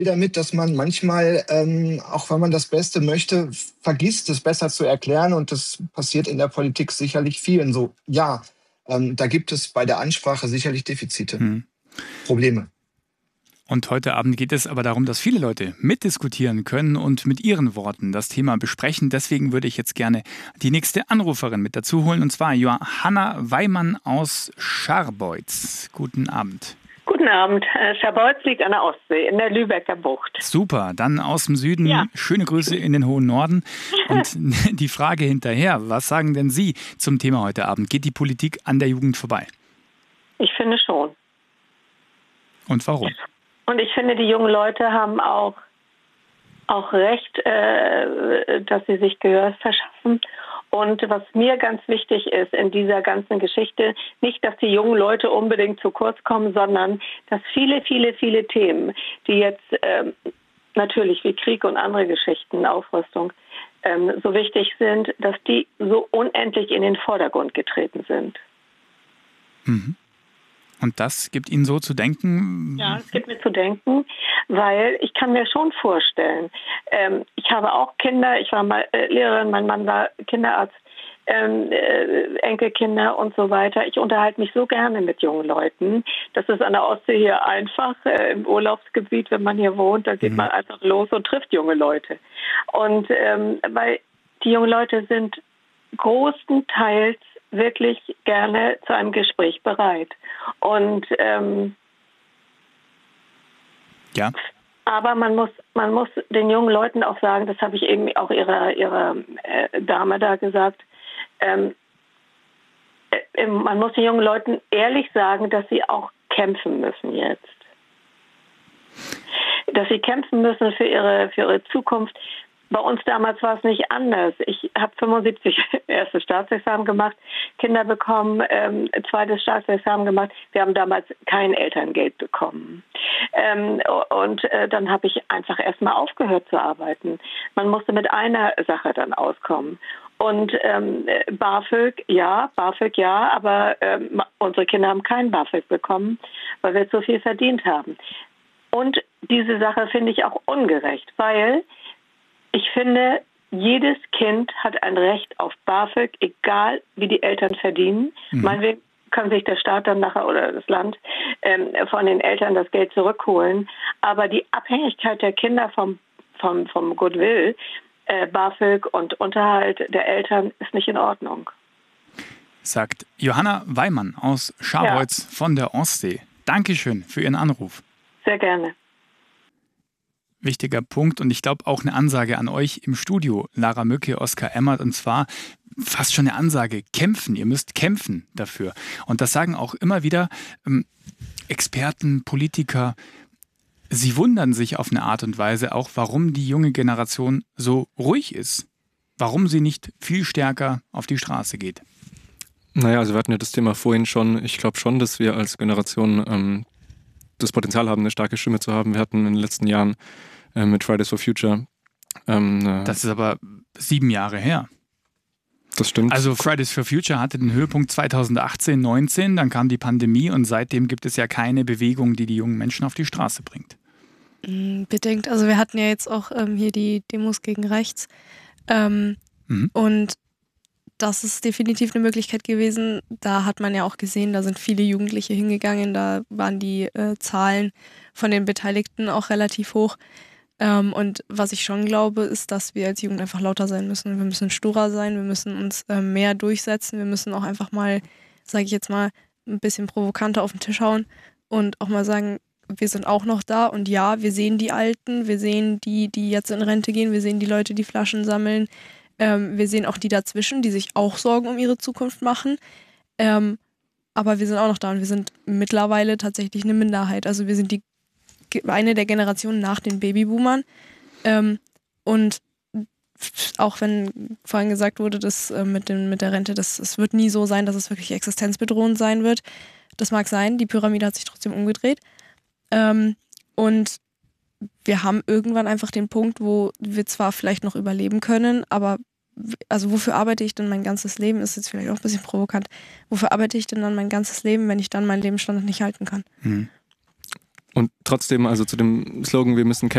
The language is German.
damit, dass man manchmal, auch wenn man das Beste möchte, vergisst, es besser zu erklären. Und das passiert in der Politik sicherlich vielen so. Ja, da gibt es bei der Ansprache sicherlich Defizite, Probleme. Und heute Abend geht es aber darum, dass viele Leute mitdiskutieren können und mit ihren Worten das Thema besprechen. Deswegen würde ich jetzt gerne die nächste Anruferin mit dazu holen, und zwar Johanna Weimann aus Scharbeutz. Guten Abend. Guten Abend. Scharbeutz liegt an der Ostsee, in der Lübecker Bucht. Super, dann aus dem Süden. Ja. Schöne Grüße in den hohen Norden. Und die Frage hinterher, was sagen denn Sie zum Thema heute Abend? Geht die Politik an der Jugend vorbei? Ich finde schon. Und warum? Und ich finde, die jungen Leute haben auch Recht, dass sie sich Gehör verschaffen. Und was mir ganz wichtig ist in dieser ganzen Geschichte, nicht, dass die jungen Leute unbedingt zu kurz kommen, sondern dass viele, viele, viele Themen, die jetzt natürlich wie Krieg und andere Geschichten, Aufrüstung, so wichtig sind, dass die so unendlich in den Vordergrund getreten sind. Mhm. Und das gibt Ihnen so zu denken? Ja, es gibt mir zu denken, weil ich kann mir schon vorstellen, ich habe auch Kinder, ich war mal Lehrerin, mein Mann war Kinderarzt, Enkelkinder und so weiter. Ich unterhalte mich so gerne mit jungen Leuten. Das ist an der Ostsee hier einfach, im Urlaubsgebiet, wenn man hier wohnt, da geht man einfach los und trifft junge Leute. Und weil die jungen Leute sind großenteils wirklich gerne zu einem Gespräch bereit. Und ja. Aber man muss den jungen Leuten auch sagen, das habe ich eben auch ihrer Dame da gesagt, man muss den jungen Leuten ehrlich sagen, dass sie auch kämpfen müssen jetzt. Dass sie kämpfen müssen für ihre Zukunft. Bei uns damals war es nicht anders. Ich habe 75 erstes Staatsexamen gemacht, Kinder bekommen, zweites Staatsexamen gemacht. Wir haben damals kein Elterngeld bekommen. Und dann habe ich einfach erstmal aufgehört zu arbeiten. Man musste mit einer Sache dann auskommen. Und BAföG ja, aber unsere Kinder haben kein BAföG bekommen, weil wir zu viel verdient haben. Und diese Sache finde ich auch ungerecht, weil ich finde, jedes Kind hat ein Recht auf BAföG, egal wie die Eltern verdienen. Meinetwegen kann sich der Staat dann nachher oder das Land von den Eltern das Geld zurückholen. Aber die Abhängigkeit der Kinder vom Goodwill, BAföG und Unterhalt der Eltern ist nicht in Ordnung. Sagt Johanna Weimann aus Scharbeutz von der Ostsee. Dankeschön für Ihren Anruf. Sehr gerne. Wichtiger Punkt und ich glaube auch eine Ansage an euch im Studio, Lara Mücke, Oskar Emmert, und zwar fast schon eine Ansage, kämpfen, ihr müsst kämpfen dafür. Und das sagen auch immer wieder Experten, Politiker, sie wundern sich auf eine Art und Weise auch, warum die junge Generation so ruhig ist, warum sie nicht viel stärker auf die Straße geht. Naja, also wir hatten ja das Thema vorhin schon, ich glaube schon, dass wir als Generation das Potenzial haben, eine starke Stimme zu haben. Wir hatten in den letzten Jahren mit Fridays for Future. Das ist aber 7 Jahre her. Das stimmt. Also Fridays for Future hatte den Höhepunkt 2018, 19, dann kam die Pandemie und seitdem gibt es ja keine Bewegung, die jungen Menschen auf die Straße bringt. Bedenkt, also wir hatten ja jetzt auch hier die Demos gegen rechts und das ist definitiv eine Möglichkeit gewesen. Da hat man ja auch gesehen, da sind viele Jugendliche hingegangen, da waren die Zahlen von den Beteiligten auch relativ hoch. Und was ich schon glaube, ist, dass wir als Jugend einfach lauter sein müssen. Wir müssen sturer sein, wir müssen uns mehr durchsetzen, wir müssen auch einfach mal, sage ich jetzt mal, ein bisschen provokanter auf den Tisch hauen und auch mal sagen, wir sind auch noch da und ja, wir sehen die Alten, wir sehen die jetzt in Rente gehen, wir sehen die Leute, die Flaschen sammeln, wir sehen auch die dazwischen, die sich auch Sorgen um ihre Zukunft machen. Aber wir sind auch noch da und wir sind mittlerweile tatsächlich eine Minderheit. Also wir sind eine der Generationen nach den Babyboomern. Und auch wenn vorhin gesagt wurde, dass mit der Rente, es wird nie so sein, dass es wirklich existenzbedrohend sein wird. Das mag sein, die Pyramide hat sich trotzdem umgedreht. Und wir haben irgendwann einfach den Punkt, wo wir zwar vielleicht noch überleben können, aber also wofür arbeite ich denn mein ganzes Leben, ist jetzt vielleicht auch ein bisschen provokant, wofür arbeite ich denn dann mein ganzes Leben, wenn ich dann meinen Lebensstandard nicht halten kann? Und trotzdem, also zu dem Slogan, wir müssen kämpfen,